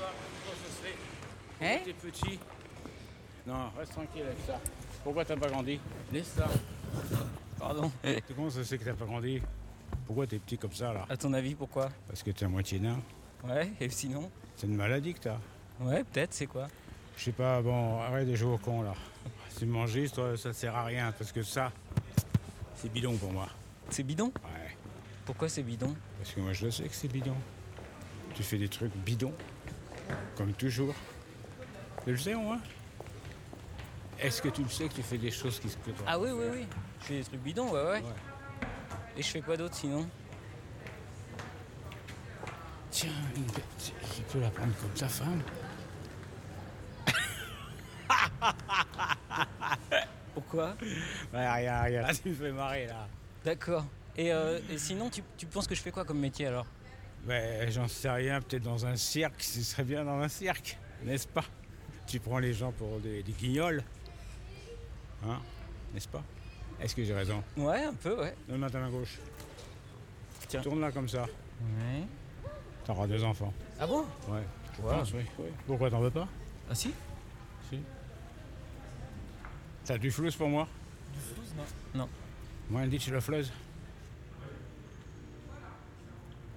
Comment ça se fait? Hein? T'es petit. Non, reste tranquille avec ça. Pourquoi t'as pas grandi? Laisse ça. Pardon. Comment ça se fait que t'as pas grandi? Pourquoi t'es petit comme ça là? À ton avis, pourquoi? Parce que t'es à moitié nain. Ouais, et sinon? C'est une maladie que t'as. Ouais, peut-être, c'est quoi? Je sais pas, bon, arrête de jouer au con là. C'est manger, ça sert à rien parce que ça, c'est bidon pour moi. C'est bidon? Ouais. Pourquoi c'est bidon? Parce que moi je le sais que c'est bidon. Tu fais des trucs bidons, comme toujours. Tu le sais au moins? Est-ce que tu le sais que tu fais des choses qui se que toi? Ah oui, oui, oui. Je fais des trucs bidons, ouais, ouais. Et je fais quoi d'autre sinon? Tiens, une bête, je peux la prendre comme ta femme? Pourquoi? Ouais, rien, là, tu me fais marrer là. D'accord. Et sinon, tu penses que je fais quoi comme métier alors? Ouais, j'en sais rien, peut-être dans un cirque, ce serait bien dans un cirque, n'est-ce pas? Tu prends les gens pour des guignols, hein, n'est-ce pas? Est-ce que j'ai raison? Ouais, un peu, ouais. Donne-moi ta main gauche. Tiens. Tourne-la comme ça, Ouais. t'auras 2 enfants. Ah bon? Ouais, je Wow. pense, oui. Pourquoi t'en veux pas? Ah si? Si. T'as du flouze pour moi? Du flouze, non. Non. Moi, un ditch la flouze.